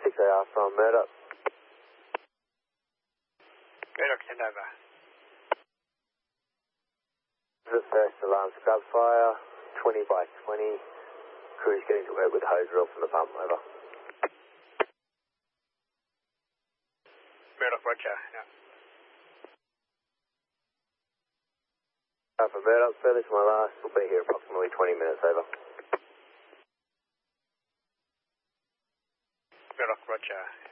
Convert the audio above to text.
6AR from Murdoch. Murdoch, send over. The first alarm scrub fire, 20 by 20. Crew's getting to work with hose reel from the pump, over. Murdoch, roger. Yeah. From Murdoch, furthest my last, will be here approximately 20 minutes, over. Murdoch, roger.